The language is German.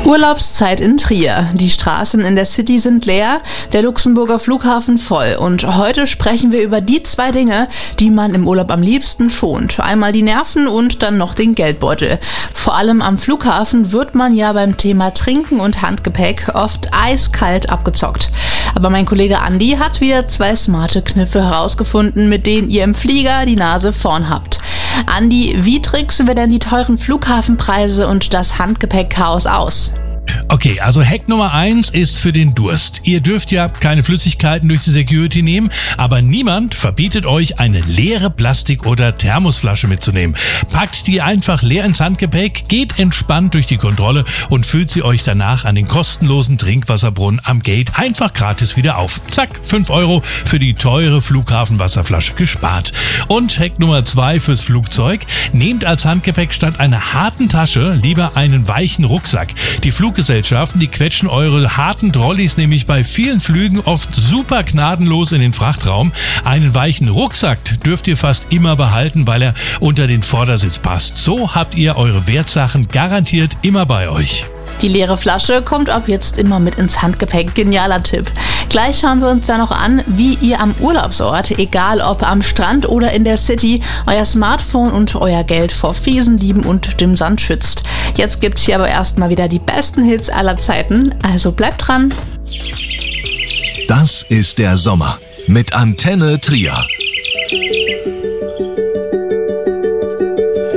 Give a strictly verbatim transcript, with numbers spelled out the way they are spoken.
Urlaubszeit in Trier. Die Straßen in der City sind leer, der Luxemburger Flughafen voll. Und heute sprechen wir über die zwei Dinge, die man im Urlaub am liebsten schont. Einmal die Nerven und dann noch den Geldbeutel. Vor allem am Flughafen wird man ja beim Thema Trinken und Handgepäck oft eiskalt abgezockt. Aber mein Kollege Andi hat wieder zwei smarte Kniffe herausgefunden, mit denen ihr im Flieger die Nase vorn habt. Andi, wie tricksen wir denn die teuren Flughafenpreise und das Handgepäckchaos aus? Okay, also Hack Nummer eins ist für den Durst. Ihr dürft ja keine Flüssigkeiten durch die Security nehmen, aber niemand verbietet euch, eine leere Plastik- oder Thermosflasche mitzunehmen. Packt die einfach leer ins Handgepäck, geht entspannt durch die Kontrolle und füllt sie euch danach an den kostenlosen Trinkwasserbrunnen am Gate einfach gratis wieder auf. Zack, fünf Euro für die teure Flughafenwasserflasche gespart. Und Hack Nummer zwei fürs Flugzeug: Nehmt als Handgepäck statt einer harten Tasche lieber einen weichen Rucksack. Die Fluggesellschaften, die quetschen eure harten Trolleys nämlich bei vielen Flügen oft super gnadenlos in den Frachtraum. Einen weichen Rucksack dürft ihr fast immer behalten, weil er unter den Vordersitz passt. So habt ihr eure Wertsachen garantiert immer bei euch. Die leere Flasche kommt ab jetzt immer mit ins Handgepäck. Genialer Tipp. Gleich schauen wir uns da noch an, wie ihr am Urlaubsort, egal ob am Strand oder in der City, euer Smartphone und euer Geld vor fiesen Dieben und dem Sand schützt. Jetzt gibt's hier aber erstmal wieder die besten Hits aller Zeiten, also bleibt dran. Das ist der Sommer mit Antenne Trier.